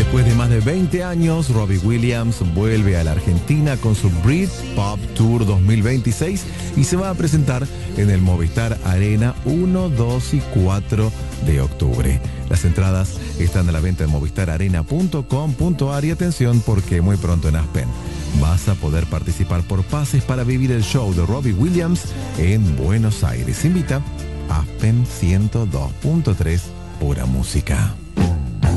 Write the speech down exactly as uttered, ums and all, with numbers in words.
Después de más de veinte años, Robbie Williams vuelve a la Argentina con su Brit Pop Tour dos mil veintiséis y se va a presentar en el Movistar Arena uno, dos y cuatro de octubre. Las entradas están a la venta en movistar arena punto com punto a r y atención porque muy pronto en Aspen vas a poder participar por pases para vivir el show de Robbie Williams en Buenos Aires. Invita Aspen ciento dos punto tres, pura música.